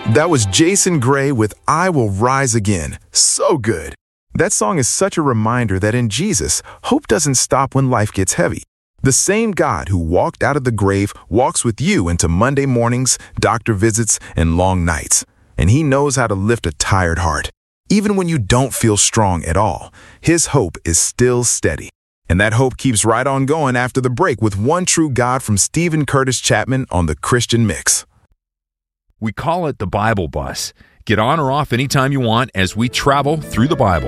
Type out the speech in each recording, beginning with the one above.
That was Jason Gray with I Will Rise Again. So good. That song is such a reminder that in Jesus, hope doesn't stop when life gets heavy. The same God who walked out of the grave walks with you into Monday mornings, doctor visits, and long nights. And He knows how to lift a tired heart. Even when you don't feel strong at all, His hope is still steady. And that hope keeps right on going after the break with One True God from Stephen Curtis Chapman on The Christian Mix. We call it the Bible Bus. Get on or off anytime you want as we travel through the Bible.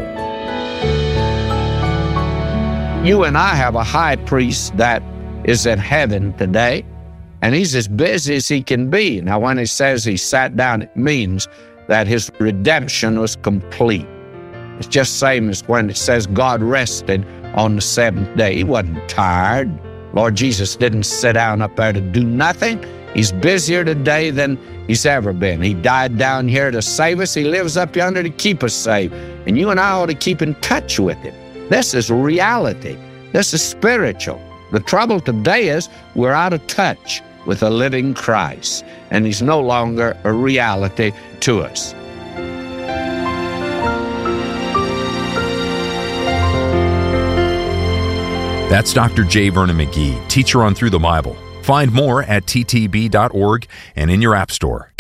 You and I have a high priest that is in heaven today, and he's as busy as he can be. Now, when he says he sat down, it means that his redemption was complete. It's just the same as when it says God rested on the seventh day. He wasn't tired. Lord Jesus didn't sit down up there to do nothing. He's busier today than he's ever been. He died down here to save us. He lives up yonder to keep us safe. And you and I ought to keep in touch with Him. This is reality. This is spiritual. The trouble today is we're out of touch with the living Christ, and He's no longer a reality to us. That's Dr. J. Vernon McGee, teacher on Through the Bible. Find more at ttb.org and in your app store.